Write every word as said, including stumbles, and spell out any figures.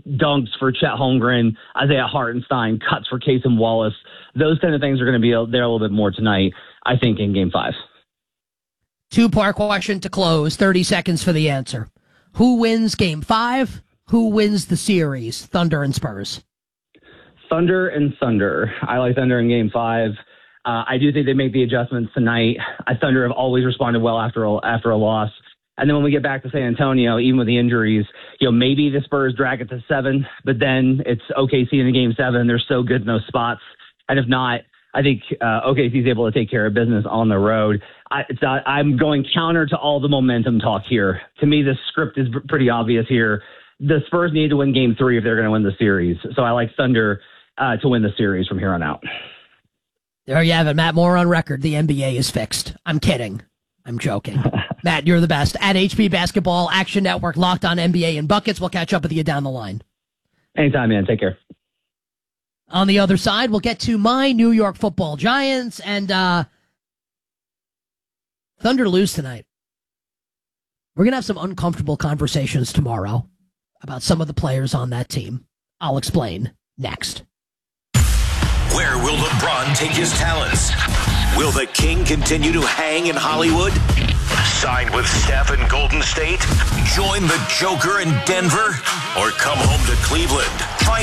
dunks for Chet Holmgren, Isaiah Hartenstein, cuts for Cason Wallace. Those kind of things are going to be there a little bit more tonight, I think, in game five. Two-part question to close, thirty seconds for the answer. Who wins game five? Who wins the series, Thunder and Spurs? Thunder and Thunder. I like Thunder in game five. Uh, I do think they make the adjustments tonight. I Thunder have always responded well after a, after a loss. And then when we get back to San Antonio, even with the injuries, you know, maybe the Spurs drag it to seven, but then it's O K C in the game seven. They're so good in those spots. And if not, I think uh, O K C is able to take care of business on the road. I, it's not, I'm going counter to all the momentum talk here. To me, the script is pretty obvious here. The Spurs need to win game three if they're going to win the series. So I like Thunder uh, to win the series from here on out. There you have it, Matt Moore on record. The N B A is fixed. I'm kidding. I'm joking. Matt, you're the best. At H P Basketball, Action Network, Locked On N B A and Buckets. We'll catch up with you down the line. Anytime, man. Take care. On the other side, we'll get to my New York Football Giants, and uh, Thunder lose tonight. We're going to have some uncomfortable conversations tomorrow about some of the players on that team. I'll explain next. Where will LeBron take his talents? Will the King continue to hang in Hollywood? Sign with Steph in Golden State? Join the Joker in Denver? Or come home to Cleveland? Find